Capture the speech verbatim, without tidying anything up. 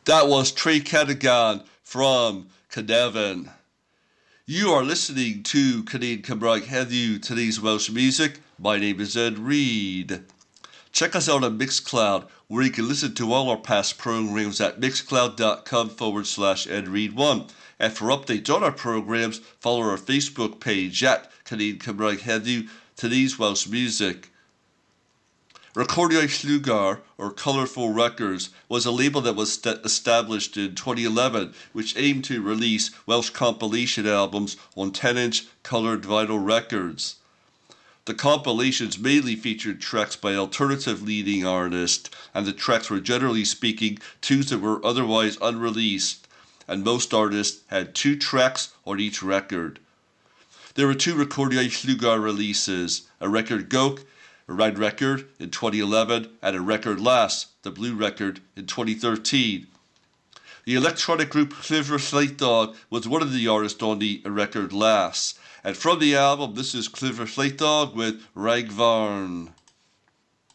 That was Trey Cadogan from Cynefin. You are listening to Canadian Cymraeg Heddiw, today's Welsh music. My name is Ed Reed. Check us out on Mixcloud, where you can listen to all our past programs at mixcloud.com forward slash edreed1. And for updates on our programs, follow our Facebook page at Canadian Cymraeg Heddiw, today's Welsh music. Recordiau Llwgar, or Colourful Records, was a label that was st- established in twenty eleven, which aimed to release Welsh compilation albums on ten-inch coloured vinyl records. The compilations mainly featured tracks by alternative leading artists, and the tracks were generally speaking tunes that were otherwise unreleased, and most artists had two tracks on each record. There were two Recordiau Llwgar releases, a record Goch, a red record in twenty eleven, and a record Las, the blue record, in twenty thirteen. The electronic group Llyfr Llaethog was one of the artists on the record Las, and from the album, this is Llyfr Llaethog with Rhagfarn.